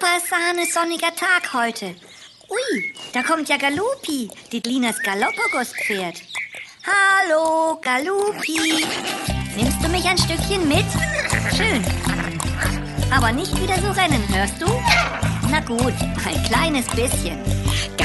super sonniger Tag heute. Ui, da kommt ja Galupi, Linas Galapagos-Pferd. Hallo, Galupi. Nimmst du mich ein Stückchen mit? Schön. Aber nicht wieder so rennen, hörst du? Na gut, ein kleines bisschen.